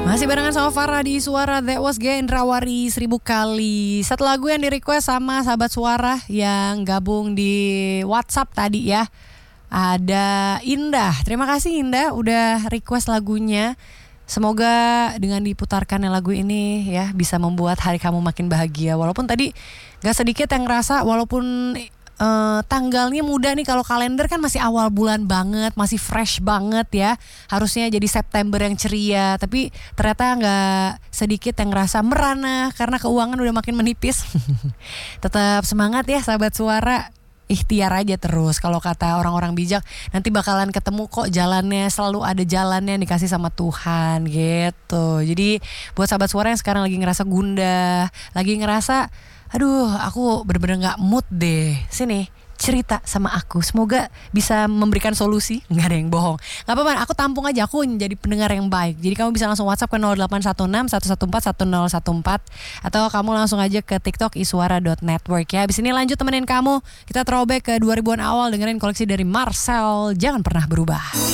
Masih barengan sama Farah di Suara. That was Gendrawari 1000 kali. Satu lagu yang di request sama sahabat Suara yang gabung di WhatsApp tadi ya. Ada Indah. Terima kasih Indah udah request lagunya. Semoga dengan diputarkannya lagu ini ya bisa membuat hari kamu makin bahagia. Walaupun tadi gak sedikit yang ngerasa walaupun tanggalnya muda nih, kalau kalender kan masih awal bulan banget, masih fresh banget ya. Harusnya jadi September yang ceria, tapi ternyata gak sedikit yang ngerasa merana karena keuangan udah makin menipis. Tetap semangat ya sahabat Suara. Ikhtiar aja terus, kalau kata orang-orang bijak nanti bakalan ketemu kok jalannya, selalu ada jalannya yang dikasih sama Tuhan gitu. Jadi buat sahabat Suara yang sekarang lagi ngerasa gundah, lagi ngerasa aduh aku bener-bener gak mood deh, sini cerita sama aku, semoga bisa memberikan solusi. Gak ada yang bohong, gak apa-apa, aku tampung aja, aku jadi pendengar yang baik. Jadi kamu bisa langsung WhatsApp ke 0816 114 1014 atau kamu langsung aja ke TikTok isuara.network ya. Abis ini lanjut temenin kamu, kita throwback ke 2000-an awal dengerin koleksi dari Marcel, Jangan Pernah Berubah.